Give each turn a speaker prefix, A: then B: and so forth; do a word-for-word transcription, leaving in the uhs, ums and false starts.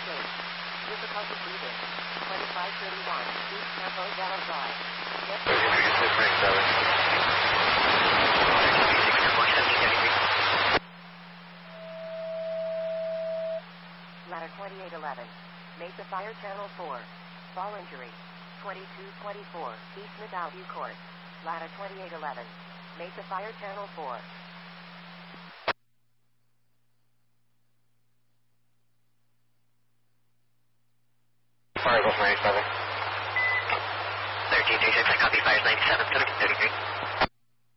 A: gate. Difficulty breathing. twenty-five thirty-one, East Campo Valley Drive. Get Ladder twenty-eight eleven. Mesa Fire Channel four. Fall injury. twenty-two twenty-four, East Medalview Court. Ladder twenty-eight eleven. Mesa Fire Channel four.